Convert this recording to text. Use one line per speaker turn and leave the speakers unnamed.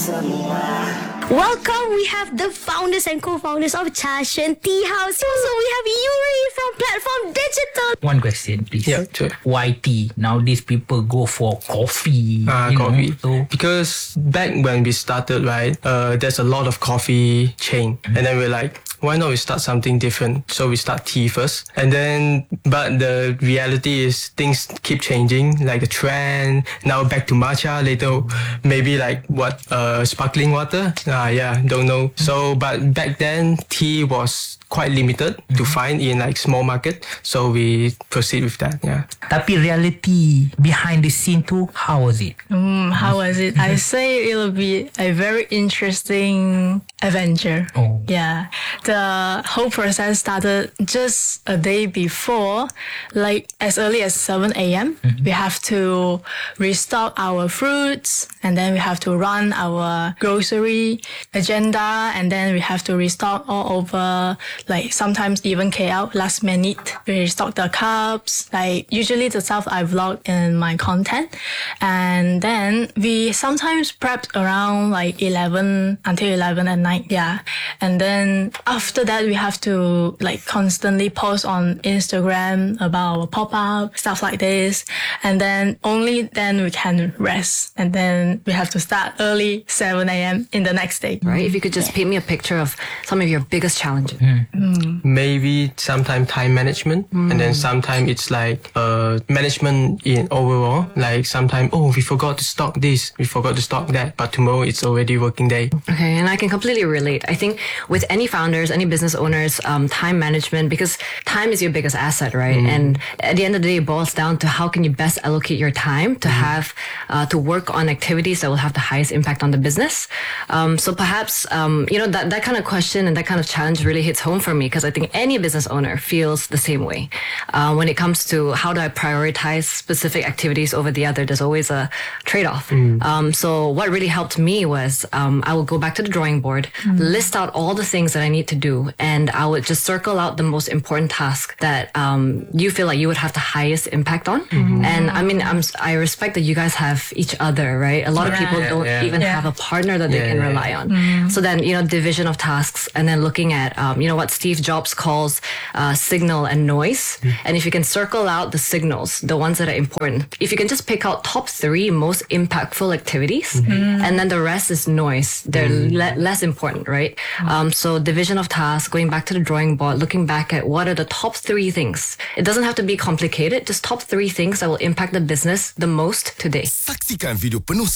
Welcome, we have the founders and co-founders of Chashen Tea House. Also, we have Yuri from Platform Digital.
One question, please.
Yeah, sure.
Why tea? Nowadays, people go for coffee.
Coffee.
So,
Because back when we started, right, there's a lot of coffee chain. And then we're like, why not we start something different? So we start tea first. And then, but the reality is things keep changing, like the trend. Now back to matcha, later maybe like sparkling water? Don't know. So, but back then, tea was quite limited to find in like small market. So we proceed with that, yeah.
tapi reality behind the scene too, how was it?
How was it? I say it'll be a very interesting adventure.
Oh.
Yeah. The whole process started just a day before, like as early as 7 a.m. We have to restock our fruits, and then we have to run our grocery agenda, and then we have to restock all over, like sometimes even KL last minute. We restock the cups, like usually the stuff I vlog in my content. And then we sometimes prep around like 11 until 11 at night. Yeah. And then after that, we have to like constantly post on Instagram about our pop-up, stuff like this. And then only then we can rest. And then we have to start early, 7 a.m. in the next day.
Right? If you could just paint me a picture of some of your biggest challenges.
Maybe sometimes time management, and then sometimes it's like management in overall. Like sometimes, we forgot to stock this, we forgot to stock that, but tomorrow it's already working day.
Okay, and I can completely relate. I think with any founders, any business owners, time management, because time is your biggest asset, right? And at the end of the day, it boils down to how can you best allocate your time to have to work on activities that will have the highest impact on the business. So perhaps that kind of question and that kind of challenge really hits home for me, because I think any business owner feels the same way. When it comes to how do I prioritize specific activities over the other, there's always a trade-off. So what really helped me was I would go back to the drawing board, list out all the things that I need to do, and I would just circle out the most important task that you feel like you would have the highest impact on. And I mean, I respect that you guys have each other, right? A lot of people don't even have a partner that they can rely on. So then, division of tasks, and then looking at, what Steve Jobs calls signal and noise. And if you can circle out the signals, the ones that are important, if you can just pick out top 3 most impactful activities, and then the rest is noise, they're less important, right? So division of tasks, going back to the drawing board, looking back at what are the top 3 things. It doesn't have to be complicated, just top 3 things that will impact the business the most today.
Saksikan video penuh